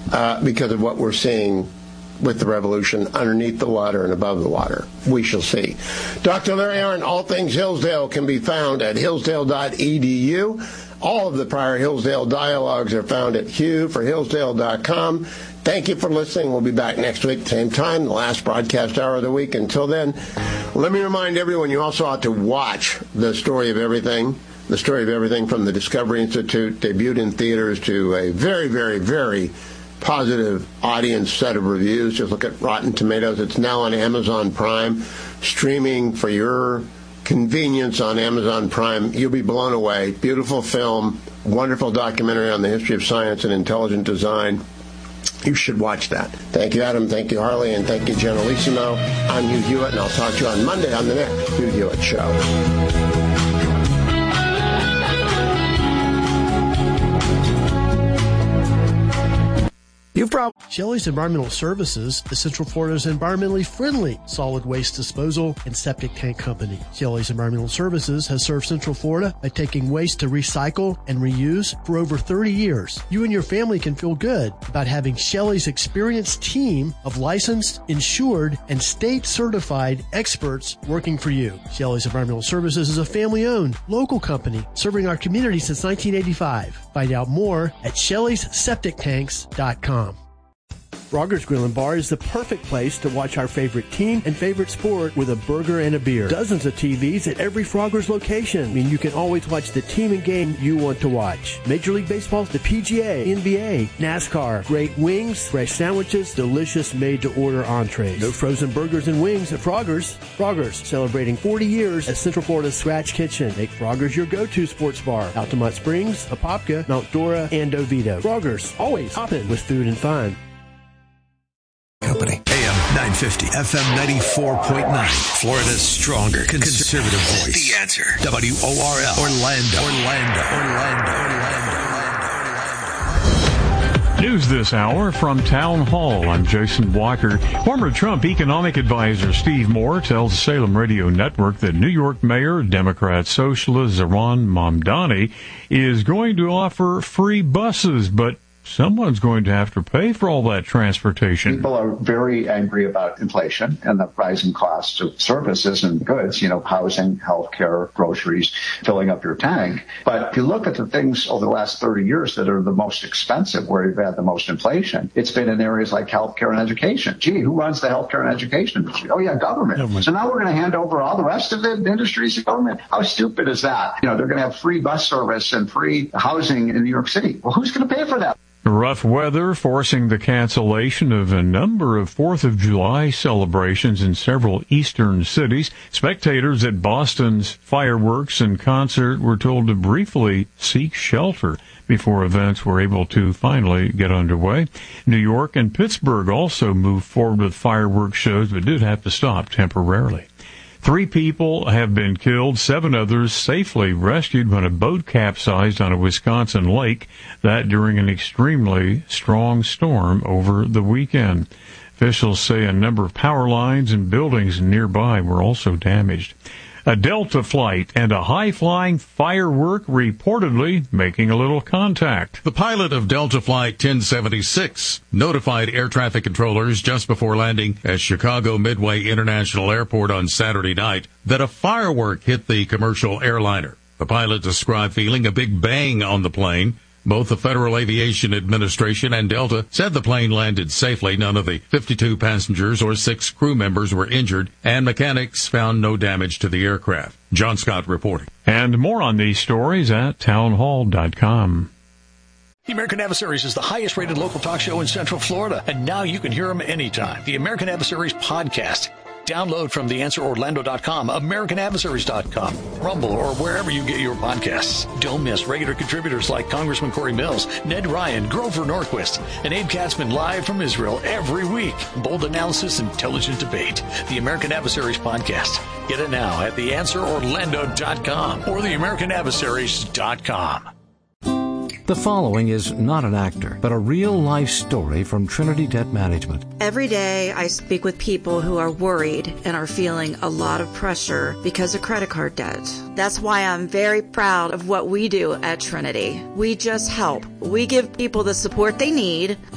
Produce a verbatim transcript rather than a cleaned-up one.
uh, because of what we're seeing with the revolution underneath the water and above the water. We shall see. Doctor Larry Arnn, All Things Hillsdale, can be found at hillsdale dot e d u. All of the prior Hillsdale dialogues are found at hugh for hillsdale dot com. Thank you for listening. We'll be back next week, same time, the last broadcast hour of the week. Until then, let me remind everyone you also ought to watch The Story of Everything. The Story of Everything from the Discovery Institute, debuted in theaters to a very, very, very positive audience set of reviews. Just look at Rotten Tomatoes. It's now on Amazon Prime, streaming for your convenience on Amazon Prime. You'll be blown away. Beautiful film, wonderful documentary on the history of science and intelligent design. You should watch that. Thank you, Adam. Thank you, Harley. And thank you, Generalissimo. I'm Hugh Hewitt, and I'll talk to you on Monday on the next Hugh Hewitt Show. You've probably Shelley's Environmental Services is Central Florida's environmentally friendly solid waste disposal and septic tank company. Shelley's Environmental Services has served Central Florida by taking waste to recycle and reuse for over thirty years. You and your family can feel good about having Shelley's experienced team of licensed, insured, and state-certified experts working for you. Shelley's Environmental Services is a family-owned, local company serving our community since nineteen eighty-five. Find out more at shelleys septic tanks dot com. Frogger's Grill and Bar is the perfect place to watch our favorite team and favorite sport with a burger and a beer. Dozens of T Vs at every Frogger's location mean you can always watch the team and game you want to watch. Major League Baseball, the P G A, N B A, NASCAR, great wings, fresh sandwiches, delicious made-to-order entrees. No frozen burgers and wings at Frogger's. Frogger's, celebrating forty years as Central Florida's Scratch Kitchen. Make Frogger's your go-to sports bar. Altamont Springs, Apopka, Mount Dora, and Oviedo. Frogger's, always hopping with food and fun. Company. A M nine fifty, F M ninety-four point nine. Florida's stronger conservative voice. The Answer. W O R L. Orlando. Orlando. Orlando. Orlando. Orlando. News this hour from Town Hall. I'm Jason Blocker. Former Trump economic advisor Steve Moore tells the Salem Radio Network that New York Mayor, Democrat Socialist Zohran Mamdani, is going to offer free buses, but someone's going to have to pay for all that transportation. People are very angry about inflation and the rising costs of services and goods, you know, housing, healthcare, groceries, filling up your tank. But if you look at the things over the last thirty years that are the most expensive, where you've had the most inflation, it's been in areas like healthcare and education. Gee, who runs the healthcare and education industry? Oh, yeah, government. government. So now we're going to hand over all the rest of the industries to government. How stupid is that? You know, they're going to have free bus service and free housing in New York City. Well, who's going to pay for that? Rough weather forcing the cancellation of a number of fourth of July celebrations in several eastern cities. Spectators at Boston's fireworks and concert were told to briefly seek shelter before events were able to finally get underway. New York and Pittsburgh also moved forward with fireworks shows, but did have to stop temporarily. Three people have been killed, seven others safely rescued when a boat capsized on a Wisconsin lake, that during an extremely strong storm over the weekend. Officials say a number of power lines and buildings nearby were also damaged. A Delta flight and a high-flying firework reportedly making a little contact. The pilot of Delta Flight ten seventy-six notified air traffic controllers just before landing at Chicago Midway International Airport on Saturday night that a firework hit the commercial airliner. The pilot described feeling a big bang on the plane. Both the Federal Aviation Administration and Delta said the plane landed safely. None of the fifty-two passengers or six crew members were injured, and mechanics found no damage to the aircraft. John Scott reporting. And more on these stories at townhall dot com. The American Adversaries is the highest-rated local talk show in Central Florida, and now you can hear them anytime. The American Adversaries podcast. Download from the answer orlando dot com, american adversaries dot com, Rumble, or wherever you get your podcasts. Don't miss regular contributors like Congressman Corey Mills, Ned Ryan, Grover Norquist, and Abe Katzman live from Israel every week. Bold analysis, intelligent debate. The American Adversaries podcast. Get it now at the answer orlando dot com or the american adversaries dot com. The following is not an actor, but a real-life story from Trinity Debt Management. Every day I speak with people who are worried and are feeling a lot of pressure because of credit card debt. That's why I'm very proud of what we do at Trinity. We just help. We give people the support they need,